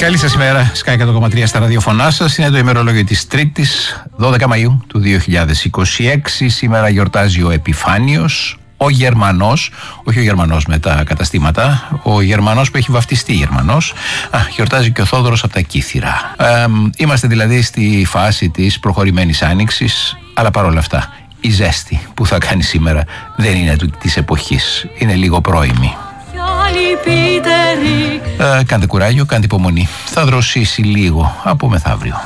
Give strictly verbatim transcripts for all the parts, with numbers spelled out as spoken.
Καλή σας ημέρα, Sky εκατό κόμμα τρία στα ραδιοφωνά σας. Είναι το ημερολόγιο της Τρίτης, δώδεκα Μαΐου του δύο χιλιάδες είκοσι έξι. Σήμερα γιορτάζει ο Επιφάνιος, ο Γερμανός, όχι ο Γερμανός με τα καταστήματα, ο Γερμανός που έχει βαφτιστεί Γερμανός. Α, γιορτάζει και ο Θόδωρος από τα Κύθυρα. Ε, είμαστε δηλαδή στη φάση της προχωρημένης άνοιξης, αλλά παρόλα αυτά η ζέστη που θα κάνει σήμερα δεν είναι της εποχής, είναι λίγο πρώιμη. Ε, κάντε κουράγιο, κάντε υπομονή. Θα δροσίσει λίγο από μεθαύριο.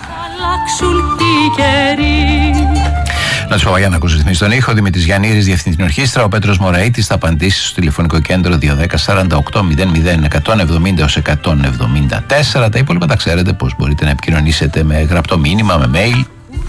Να του Παπαγιάννακος ρυθμίσει τον ήχο, Δημήτρης Γιαννήρης διευθυντή ορχήστρα, ο Πέτρος Μωραήτης θα απαντήσει στο τηλεφωνικό κέντρο δύο ένα μηδέν σαράντα οκτώ μηδέν μηδέν εκατόν εβδομήντα έως εκατόν εβδομήντα τέσσερα. Τα υπόλοιπα τα ξέρετε πώς μπορείτε να επικοινωνήσετε με γραπτό μήνυμα, με mail.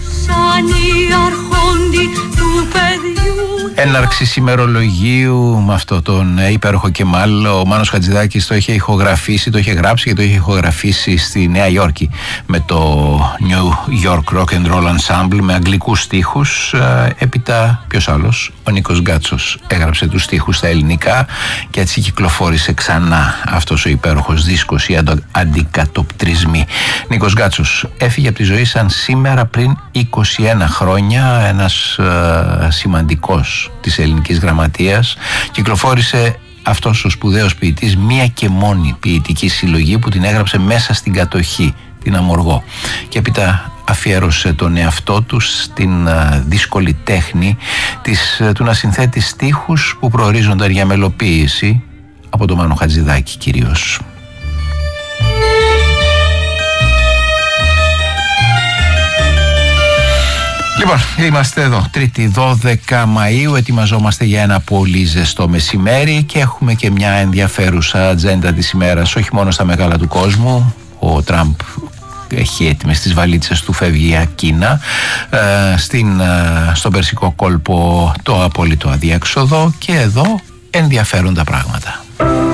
Έναρξη ημερολογίου με αυτό τον υπέροχο Κεμάλ. Ο Μάνος Χατζηδάκης το είχε ηχογραφήσει, το είχε γράψει και το είχε ηχογραφήσει στη Νέα Υόρκη με το New York Rock and Roll Ensemble με αγγλικούς στίχους. Έπειτα ποιος άλλος? Ο Νίκος Γκάτσος έγραψε τους στίχους στα ελληνικά και έτσι κυκλοφόρησε ξανά αυτός ο υπέροχος δίσκος, οι αντικατοπτρισμοί. Νίκος Γκάτσος έφυγε από τη ζωή σαν σήμερα πριν είκοσι ένα χρόνια, ένας ε, σημαντικός της ελληνικής γραμματείας. Κυκλοφόρησε αυτός ο σπουδαίος ποιητής μία και μόνη ποιητική συλλογή που την έγραψε μέσα στην κατοχή, την Αμοργό, και έπειτα αφιέρωσε τον εαυτό του στην uh, δύσκολη τέχνη της, uh, του να συνθέτει στίχους που προορίζονταν για μελοποίηση από τον Μάνο Χατζηδάκη κυρίως. Λοιπόν, είμαστε εδώ, Τρίτη δώδεκα Μαΐου, ετοιμαζόμαστε για ένα πολύ ζεστό μεσημέρι και έχουμε και μια ενδιαφέρουσα ατζέντα της ημέρας, όχι μόνο στα μεγάλα του κόσμου. Ο Τραμπ έχει έτοιμες τις βαλίτσες του, φεύγει για Κίνα. Ε, στην, ε, στον Περσικό κόλπο το απόλυτο αδιέξοδο, και εδώ ενδιαφέροντα πράγματα.